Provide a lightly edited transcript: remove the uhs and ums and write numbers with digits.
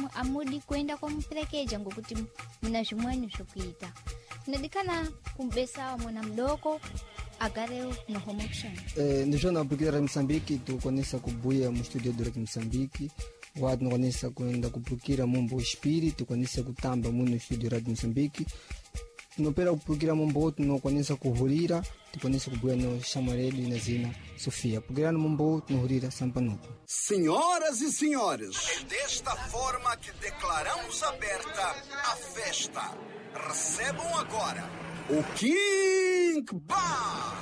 amudi kwenda kumperekeja ngokuti muna zvimweni zvokuita. Ndikana kumbesa mwana mdoko agareu no home action. Ndizvo napukira ra Msambiki tukonesa kubuya mu studio do Msambiki. Watu nukonesa kuenda kupukira mumbo espírito, tukonesa kutamba mu studio Radio Msambiki. Tunopera kupukira mumbo outro nukonesa kuhurira, tukonesa kubuya no chamarelo na zina Sofia. Pukira no mumbo outro nuhurira Sampanuco. Senhoras e senhores, é desta forma que declaramos aberta a festa. Recebam agora o King Bar.